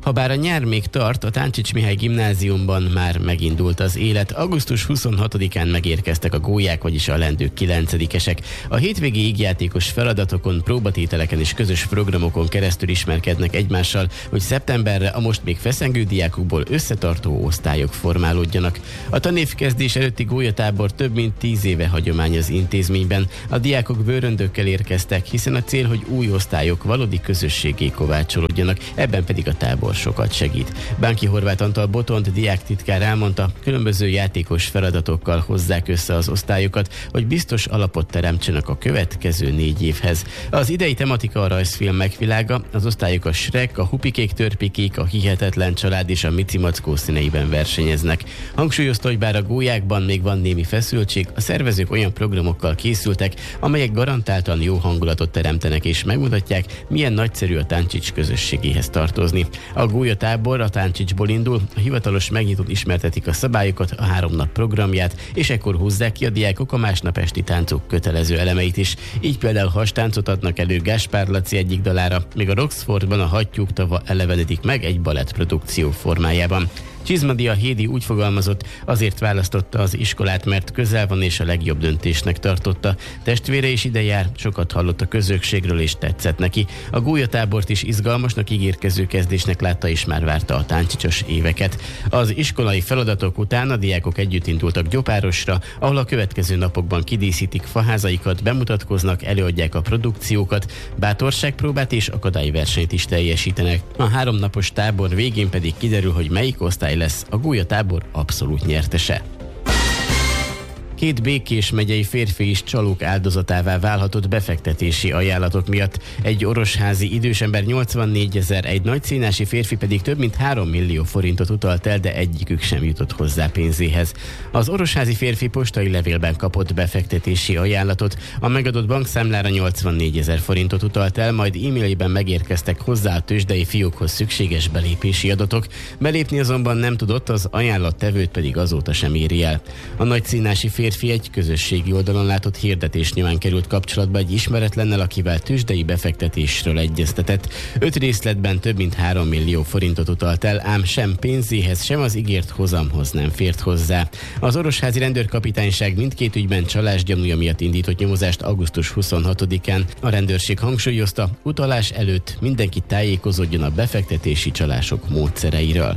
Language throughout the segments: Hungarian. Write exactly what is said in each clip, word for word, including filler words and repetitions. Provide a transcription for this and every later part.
Habár a nyár még tart, a Táncsics Mihály gimnáziumban már megindult az élet. augusztus huszonhatodikán megérkeztek a gólyák, vagyis a lendők kilencedikesek. A hétvégi ígjátékos feladatokon, próbatételeken és közös programokon keresztül ismerkednek egymással, hogy szeptemberre a most még feszengő diákokból összetartó osztályok formálódjanak. A tanévkezdés előtti gólyatábor több mint tíz éve hagyomány az intézményben. A diákok bőröndökkel érkeztek, hiszen a cél, hogy új osztályok valódi közösségé kovácsolódjanak, ebben pedig a tábor sokat segít. Bánki Horváth Antal Botont diáktitkár elmondta, különböző játékos feladatokkal hozzák össze az osztályokat, hogy biztos alapot teremtsenek a következő négy évhez. Az idei tematika a rajzfilmek világa, az osztályok a Shrek, a Hupikék Törpikék, a Hihetetlen család és a Mici Mackó színeiben versenyeznek. Hangsúlyozta, hogy bár a gólyákban még van némi feszültség, a szervezők olyan programokkal készültek, amelyek garantáltan jó hangulatot teremtenek és megmutatják, milyen nagyszerű a Táncsics közösségéhez tartozni. A gólyatábor a Táncsicsból indul, a hivatalos megnyitót ismertetik a szabályokat, a három nap programját, és ekkor húzzák ki a diákok a másnap esti táncok kötelező elemeit is. Így például hastáncot adnak elő Gáspár Laci egyik dalára, míg a Roxfordban a Hattyúk tava elevenedik meg egy balettprodukció formájában. Csizmadia Hédi úgy fogalmazott, azért választotta az iskolát, mert közel van és a legjobb döntésnek tartotta. Testvére is ide jár, sokat hallott a közösségről és tetszett neki. A gólyatábort is izgalmasnak ígérkező kezdésnek látta és már várta a táncsicsos éveket. Az iskolai feladatok után a diákok együtt indultak Gyopárosra, ahol a következő napokban kidíszítik faházaikat, bemutatkoznak, előadják a produkciókat, bátorságpróbát és akadályversenyt is teljesítenek. A háromnapos tábor végén pedig kiderül, hogy melyik osztály lesz a gólyatábor abszolút nyertese. Két Békés megyei férfi is csalók áldozatává válhatott befektetési ajánlatok miatt. Egy orosházi idősember nyolcvannégyezer, egy nagyszínási férfi pedig több mint három millió forintot utalt el, de egyikük sem jutott hozzá pénzéhez. Az orosházi férfi postai levélben kapott befektetési ajánlatot, a megadott bankszámlára nyolcvannégyezer forintot utalt el, majd e-mailjében megérkeztek hozzá a tőzsdei fiókhoz szükséges belépési adatok. Belépni azonban nem tudott, az ajánlattevőt pedig azóta sem éri el. A nagyszínási férfi férfi egy közösségi oldalon látott hirdetés nyomán került kapcsolatba egy ismeretlennel, akivel tőzsdei befektetésről egyeztetett. Öt részletben több mint három millió forintot utalt el, ám sem pénzéhez, sem az ígért hozamhoz nem fért hozzá. Az orosházi rendőrkapitányság mindkét ügyben csalás gyanúja miatt indított nyomozást augusztus huszonhatodikán. A rendőrség hangsúlyozta, utalás előtt mindenki tájékozódjon a befektetési csalások módszereiről.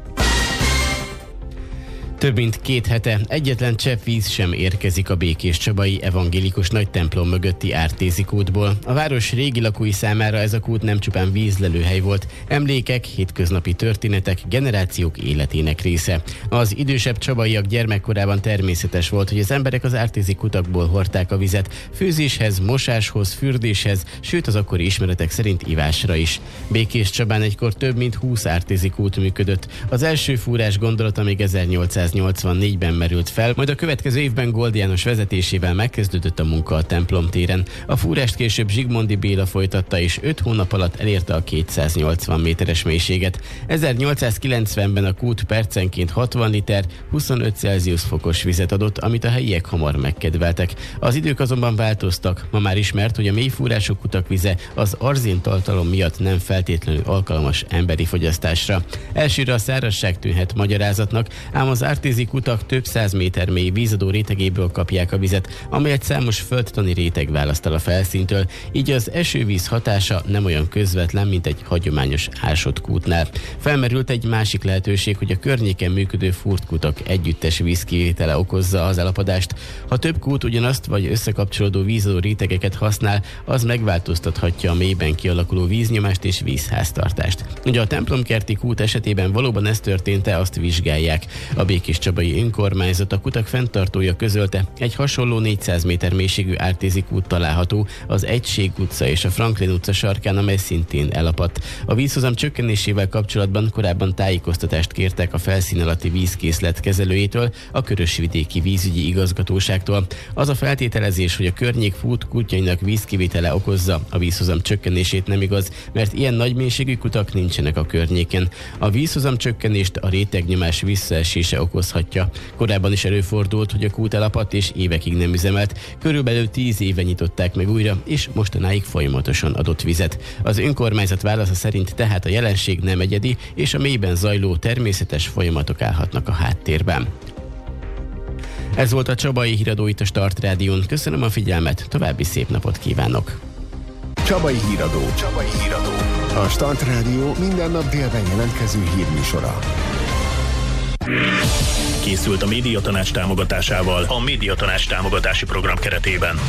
Több mint két hete egyetlen csepp víz sem érkezik a Békéscsabai evangélikus nagy templom mögötti Ártézi kútból. A város régi lakói számára ez a kút nem csupán vízlelőhely volt, emlékek, hétköznapi történetek, generációk életének része. Az idősebb csabaiak gyermekkorában természetes volt, hogy az emberek az ártézi kutakból hordták a vizet, főzéshez, mosáshoz, fürdéshez, sőt az akkori ismeretek szerint ivásra is. Békéscsabán egykor több mint húsz ártézi kút működött. Az első fúrás gondolata még ezernyolcszáznyolcvannégyben merült fel, majd a következő évben Gold János vezetésével megkezdődött a munka a templom téren. A fúrást később Zsigmondy Béla folytatta, és öt hónap alatt elérte a kétszáznyolcvan méteres mélységet. ezernyolcszázkilencvenben a kút percenként hatvan liter, huszonöt Celsius fokos vizet adott, amit a helyiek hamar megkedveltek. Az idők azonban változtak. Ma már ismert, hogy a mélyfúrású kutak vize az arzén tartalom miatt nem feltétlenül alkalmas emberi fogyasztásra. Elsőre a szárazság tűnhet magyarázatnak, ám az ártézi kutak több száz méter mély vízadó rétegéből kapják a vizet, amelyet számos földtani réteg választ el a felszíntől, így az esővíz hatása nem olyan közvetlen, mint egy hagyományos ásott kútnál. Felmerült egy másik lehetőség, hogy a környéken működő fúrt kutak együttes vízkivétele okozza az elapadást. Ha több kút ugyanazt vagy összekapcsolódó vízadó rétegeket használ, az megváltoztathatja a mélyben kialakuló víznyomást és vízháztartást. Ugye a templomkerti kút esetében valóban ez történt-e, azt vizsgálják. A Békéscsabai önkormányzat, a kutak fenntartója közölte, egy hasonló négyszáz méter mélységű ártézi kút található az Egység utca és a Franklin utca sarkán, amely szintén elapadt. A vízhozam csökkenésével kapcsolatban korábban tájékoztatást kértek a felszín alatti vízkészlet kezelőjétől, a Körösvidéki Vízügyi Igazgatóságtól. Az a feltételezés, hogy a környék fút kútjainak vízkivétele okozza a vízhozam csökkenését, nem igaz, mert ilyen nagy mélységű kutak nincsenek a környéken. A vízhozam csökkenést a rétegnyomás visszaesése okozza okozhatja. Korábban is előfordult, hogy a kút elapadt és évekig nem üzemelt. Körülbelül tíz éve nyitották meg újra, és mostanáig folyamatosan adott vizet. Az önkormányzat válasza szerint tehát a jelenség nem egyedi, és a mélyben zajló természetes folyamatok állhatnak a háttérben. Ez volt a Csabai Híradó itt a Start Rádión. Köszönöm a figyelmet, további szép napot kívánok! Csabai Híradó. Csabai Híradó. A Start Rádió minden nap délben jelentkező hírműsora. Készült a Médiatanács támogatásával a Médiatanács támogatási program keretében.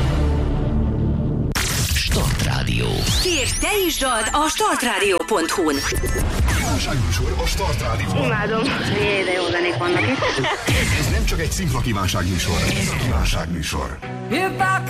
Start Rádió. Kérj, te is dalt a startradio pont hu-n. Kívánságműsor a Start Rádióban. Imádom. Jé, de jó zenék vannak itt. Ez nem csak egy szimpla kívánságműsor, ez a kívánságműsor.